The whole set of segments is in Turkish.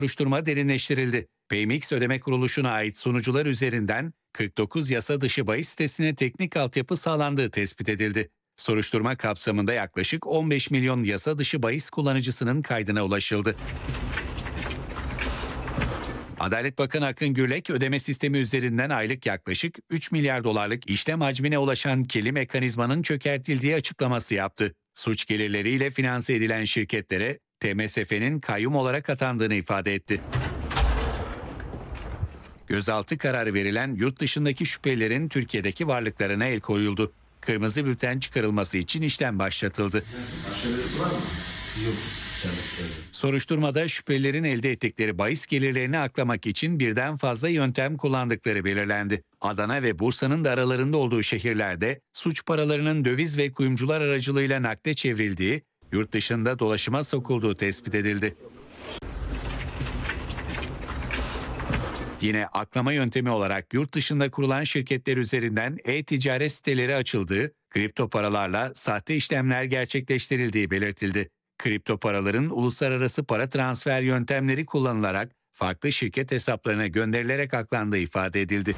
Soruşturma derinleştirildi. PayMix Ödeme Kuruluşu'na ait sunucular üzerinden 49 yasa dışı bahis sitesine teknik altyapı sağlandığı tespit edildi. Soruşturma kapsamında yaklaşık 15 milyon yasa dışı bahis kullanıcısının kaydına ulaşıldı. Adalet Bakanı Akın Gürlek, ödeme sistemi üzerinden aylık yaklaşık 3 milyar dolarlık işlem hacmine ulaşan kirli mekanizmanın çökertildiği açıklaması yaptı. Suç gelirleriyle finanse edilen şirketlere TMSF'nin kayyum olarak atandığını ifade etti. Gözaltı kararı verilen yurt dışındaki şüphelilerin Türkiye'deki varlıklarına el koyuldu. Kırmızı bülten çıkarılması için işlem başlatıldı. Soruşturmada şüphelilerin elde ettikleri bahis gelirlerini aklamak için birden fazla yöntem kullandıkları belirlendi. Adana ve Bursa'nın da aralarında olduğu şehirlerde suç paralarının döviz ve kuyumcular aracılığıyla nakde çevrildiği, yurt dışında dolaşıma sokulduğu tespit edildi. Yine aklama yöntemi olarak yurt dışında kurulan şirketler üzerinden e-ticaret siteleri açıldığı, kripto paralarla sahte işlemler gerçekleştirildiği belirtildi. Kripto paraların uluslararası para transfer yöntemleri kullanılarak farklı şirket hesaplarına gönderilerek aklandığı ifade edildi.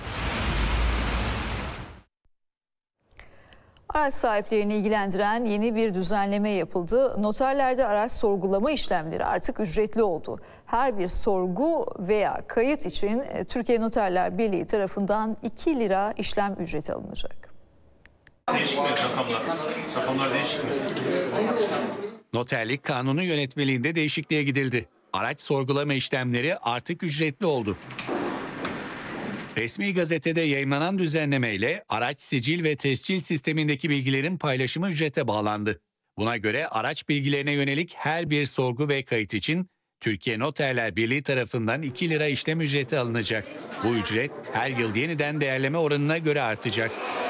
Araç sahiplerini ilgilendiren yeni bir düzenleme yapıldı. Noterlerde araç sorgulama işlemleri artık ücretli oldu. Her bir sorgu veya kayıt için Türkiye Noterler Birliği tarafından 2 lira işlem ücreti alınacak. Değişik mi rakamlar? Rakamlar değişik mi? Noterlik Kanunu yönetmeliğinde değişikliğe gidildi. Araç sorgulama işlemleri artık ücretli oldu. Resmi gazetede yayımlanan düzenlemeyle araç sicil ve tescil sistemindeki bilgilerin paylaşımı ücrete bağlandı. Buna göre araç bilgilerine yönelik her bir sorgu ve kayıt için Türkiye Noterler Birliği tarafından 2 lira işlem ücreti alınacak. Bu ücret her yıl yeniden değerleme oranına göre artacak.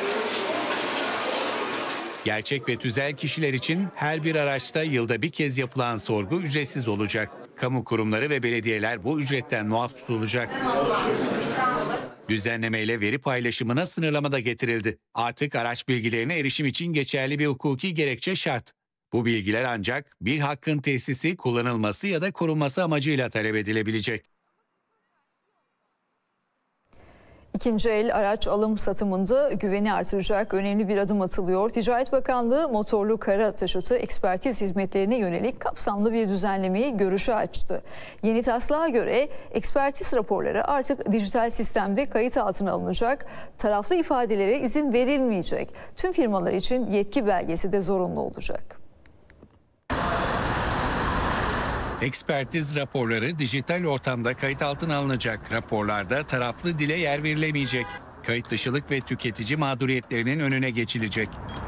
Gerçek ve tüzel kişiler için her bir araçta yılda bir kez yapılan sorgu ücretsiz olacak. Kamu kurumları ve belediyeler bu ücretten muaf tutulacak. Düzenlemeyle veri paylaşımına sınırlama da getirildi. Artık araç bilgilerine erişim için geçerli bir hukuki gerekçe şart. Bu bilgiler ancak bir hakkın tesisi, kullanılması ya da korunması amacıyla talep edilebilecek. İkinci el araç alım satımında güveni artıracak önemli bir adım atılıyor. Ticaret Bakanlığı motorlu kara taşıtı ekspertiz hizmetlerine yönelik kapsamlı bir düzenlemeyi görüşe açtı. Yeni taslağa göre ekspertiz raporları artık dijital sistemde kayıt altına alınacak. Taraflı ifadelere izin verilmeyecek. Tüm firmalar için yetki belgesi de zorunlu olacak. Ekspertiz raporları dijital ortamda kayıt altına alınacak. Raporlarda taraflı dile yer verilemeyecek. Kayıt dışılık ve tüketici mağduriyetlerinin önüne geçilecek.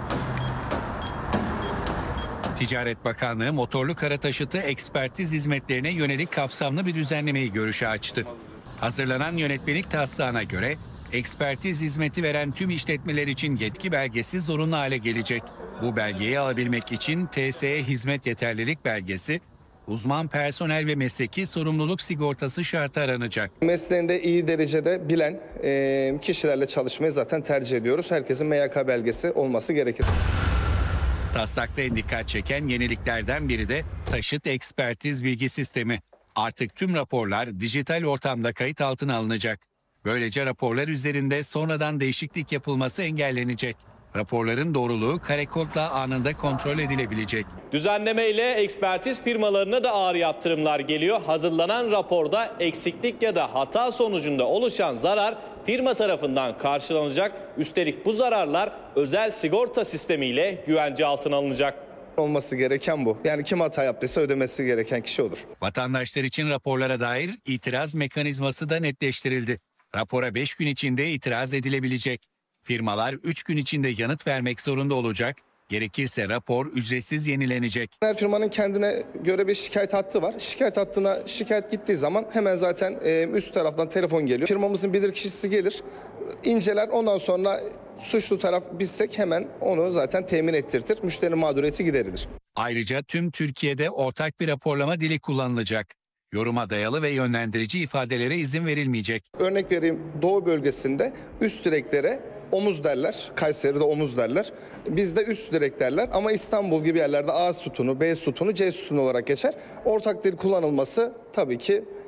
Ticaret Bakanlığı motorlu kara taşıtı ekspertiz hizmetlerine yönelik kapsamlı bir düzenlemeyi görüşe açtı. Hazırlanan yönetmelik taslağına göre ekspertiz hizmeti veren tüm işletmeler için yetki belgesi zorunlu hale gelecek. Bu belgeyi alabilmek için TSE hizmet yeterlilik belgesi, uzman personel ve mesleki sorumluluk sigortası şartı aranacak. Mesleğinde iyi derecede bilen kişilerle çalışmayı zaten tercih ediyoruz. Herkesin MYK belgesi olması gerekir. Taslakta en dikkat çeken yeniliklerden biri de taşıt ekspertiz bilgi sistemi. Artık tüm raporlar dijital ortamda kayıt altına alınacak. Böylece raporlar üzerinde sonradan değişiklik yapılması engellenecek. Raporların doğruluğu kare kodla anında kontrol edilebilecek. Düzenleme ile ekspertiz firmalarına da ağır yaptırımlar geliyor. Hazırlanan raporda eksiklik ya da hata sonucunda oluşan zarar firma tarafından karşılanacak. Üstelik bu zararlar özel sigorta sistemiyle güvence altına alınacak. Olması gereken bu. Yani kim hata yaptıysa ödemesi gereken kişi olur. Vatandaşlar için raporlara dair itiraz mekanizması da netleştirildi. Rapora 5 gün içinde itiraz edilebilecek. Firmalar 3 gün içinde yanıt vermek zorunda olacak. Gerekirse rapor ücretsiz yenilenecek. Her firmanın kendine göre bir şikayet hattı var. Şikayet hattına şikayet gittiği zaman hemen zaten üst taraftan telefon geliyor. Firmamızın bilirkişisi gelir, inceler. Ondan sonra suçlu taraf bizsek hemen onu zaten temin ettirtir. Müşterinin mağduriyeti giderilir. Ayrıca tüm Türkiye'de ortak bir raporlama dili kullanılacak. Yoruma dayalı ve yönlendirici ifadelere izin verilmeyecek. Örnek vereyim, Doğu bölgesinde üst direklere omuz derler. Kayseri'de omuz derler. Bizde üst direk derler ama İstanbul gibi yerlerde A sütunu, B sütunu, C sütunu olarak geçer. Ortak dil kullanılması tabii ki